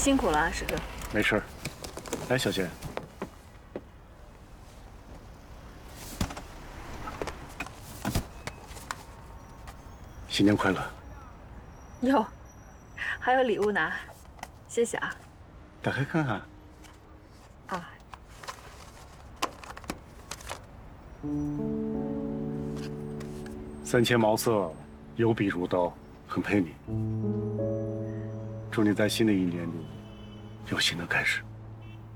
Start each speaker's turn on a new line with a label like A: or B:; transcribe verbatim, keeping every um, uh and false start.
A: 辛苦了啊，师哥。
B: 没事儿。来，小贤，新年快乐！
A: 哟，还有礼物拿，谢谢啊。
B: 打开看看。
A: 啊。
B: 三千毛瑟，有笔如刀，很配你。祝你在新的一年里有新的开始。